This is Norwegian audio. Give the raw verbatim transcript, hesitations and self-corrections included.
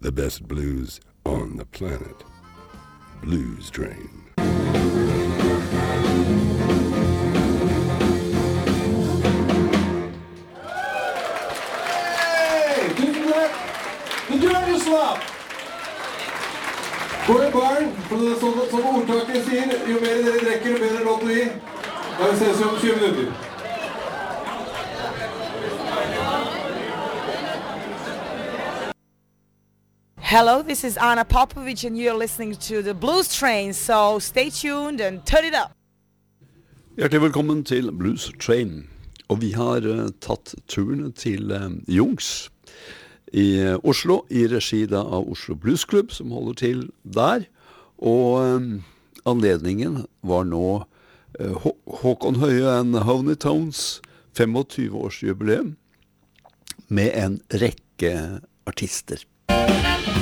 The best blues on the planet. Blues Train. Hey! Tusen takk! The Dirty Slop! Går i baren, for det er sånn, som ordtaket sier, jo mer dere drekker, jo bedre låt vi. Da ses vi om tjue minutter. Hello, this is Anna Popovic and you're listening to the Blues Train, so stay tuned and turn it up. Hjertelig velkommen til Blues Train. Og vi har uh, tatt turen til uh, Jungs i uh, Oslo, i regi da av Oslo Blues Club, som holder til der. Og um, anledningen var nå uh, Hå Håkon Høie and Honey Tones femogtyve års jubileum med en rekke artister.